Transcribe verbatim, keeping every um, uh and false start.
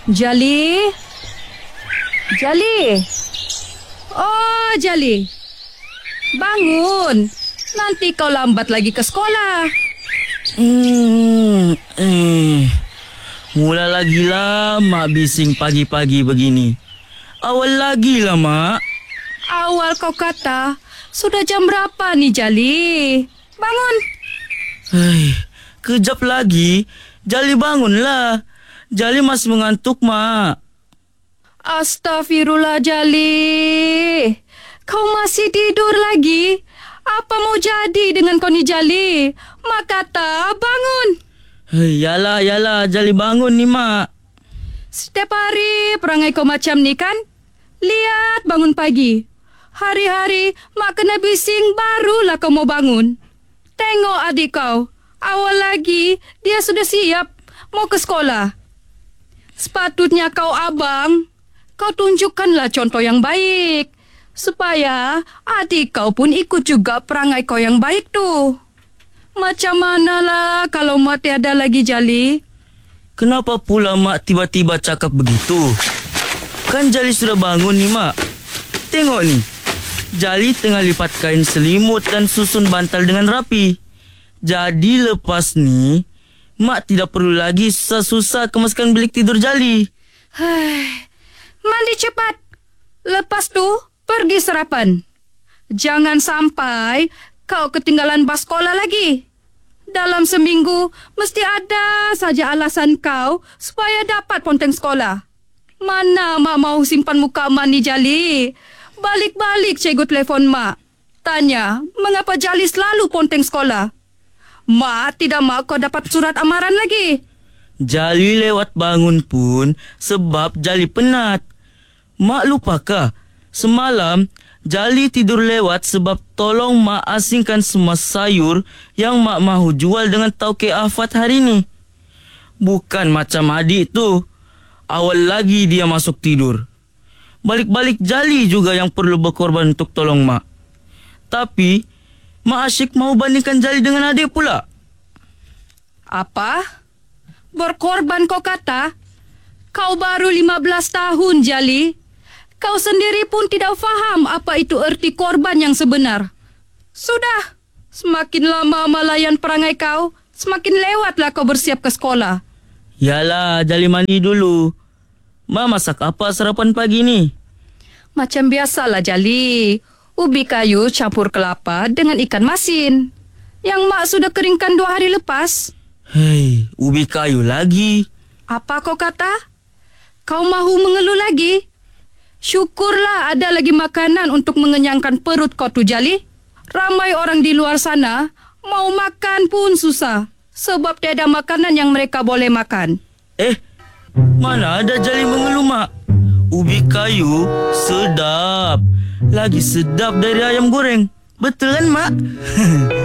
Jali? Jali? Oh, Jali. Bangun. Nanti kau lambat lagi ke sekolah. Hmm, eh. Mula lagi lah mak bising pagi-pagi begini. Awal lagi lah mak. Awal kau kata, sudah jam berapa nih Jali? Bangun. Hei, kejap lagi, Jali bangunlah. Jali masih mengantuk, Mak. Astagfirullah, Jali. Kau masih tidur lagi? Apa mau jadi dengan kau ni, Jali? Mak kata, bangun. Hei, yalah, yalah, Jali bangun ni, Mak. Setiap hari perangai kau macam ni kan? Lihat bangun pagi. Hari-hari mak kena bising barulah kau mau bangun. Tengok adik kau. Awal lagi dia sudah siap mau ke sekolah. Sepatutnya kau abang, kau tunjukkanlah contoh yang baik. Supaya adik kau pun ikut juga perangai kau yang baik tu. Macam manalah kalau mak tiada lagi Jali? Kenapa pula mak tiba-tiba cakap begitu? Kan Jali sudah bangun ni, Mak. Tengok ni. Jali tengah lipat kain selimut dan susun bantal dengan rapi. Jadi lepas ni, mak tidak perlu lagi susah-susah kemaskan bilik tidur Jali. Hai, mandi cepat. Lepas tu, pergi sarapan. Jangan sampai kau ketinggalan bas sekolah lagi. Dalam seminggu, mesti ada saja alasan kau supaya dapat ponteng sekolah. Mana mak mau simpan muka mak ni Jali? Balik-balik cikgu telefon mak. Tanya, mengapa Jali selalu ponteng sekolah? Mak tidak mahu kau dapat surat amaran lagi. Jali lewat bangun pun sebab Jali penat. Mak lupakah? Semalam, Jali tidur lewat sebab tolong mak asingkan semua sayur yang mak mahu jual dengan tauke Afat hari ni. Bukan macam adik tu. Awal lagi dia masuk tidur. Balik-balik Jali juga yang perlu berkorban untuk tolong mak. Tapi, mak asyik mau bandingkan Jali dengan adik pula. Apa? Berkorban kau kata? Kau baru lima belas tahun, Jali. Kau sendiri pun tidak faham apa itu erti korban yang sebenar. Sudah, semakin lama malayan perangai kau, semakin lewatlah kau bersiap ke sekolah. Yalah, Jali mandi dulu. Mak masak apa sarapan pagi ni? Macam biasalah, Jali. Ubi kayu campur kelapa dengan ikan masin. Yang mak sudah keringkan dua hari lepas. Hei, ubi kayu lagi. Apa kau kata? Kau mahu mengeluh lagi? Syukurlah ada lagi makanan untuk mengenyangkan perut kau tu, Jali. Ramai orang di luar sana mau makan pun susah. Sebab tiada makanan yang mereka boleh makan. Eh, mana ada Jali mengeluh, Mak? Ubi kayu sedap. Lagi sedap dari ayam goreng. Betul kan, Mak?